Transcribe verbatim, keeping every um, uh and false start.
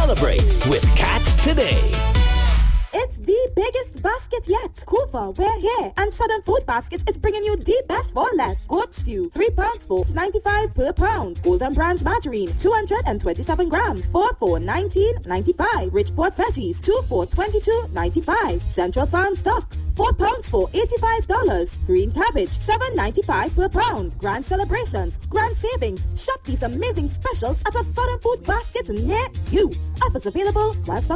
Celebrate with Catch today. It's the biggest basket yet. Kuva, we're here. And Southern Food Baskets is bringing you the best for less. Goat stew, three pounds for ninety-five per pound. Golden Brands margarine, two hundred twenty-seven grams, four for nineteen ninety-five. Richport veggies, two for twenty-two ninety-five. Central Farm stock, four pounds for eighty-five dollars. Green cabbage, seven ninety-five per pound. Grand celebrations, grand savings. Shop these amazing specials at a Southern Food Basket near you. Offers available while stocks